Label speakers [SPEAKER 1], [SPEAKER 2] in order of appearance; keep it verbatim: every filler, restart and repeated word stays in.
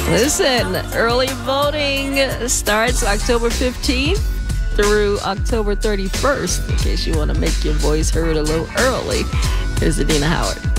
[SPEAKER 1] Listen, early voting starts October fifteenth through October thirty-first, in case you want to make your voice heard a little early. Here's Adina Howard.